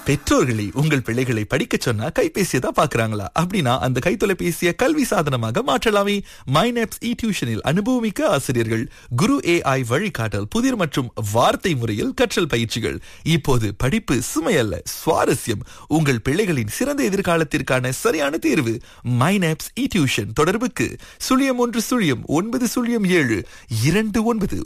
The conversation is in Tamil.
பெற்றோர்களே உங்கள் பிள்ளைகளை படிக்க சொன்னா கைபேசியை தான் பாக்குறாங்களா? அப்படின்னா அந்த கைத்தொலைபேசியை கல்வி சாதனமாக மாற்றலாமே. மைனப்ஸ் இ டியூஷனில் அனுபவமிக்க ஆசிரியர்கள், குரு AI வழிகாட்டல், புதிர் மற்றும் வார்த்தை முறையில் கற்றல் பயிற்சிகள். இப்போது படிப்பு சுமையல்ல, சுவாரஸ்யம். உங்கள் பிள்ளைகளின் சிறந்த எதிர்காலத்திற்கான சரியான தேர்வு மைனப்ஸ் இ டியூஷன். தொடர்புக்கு 01090729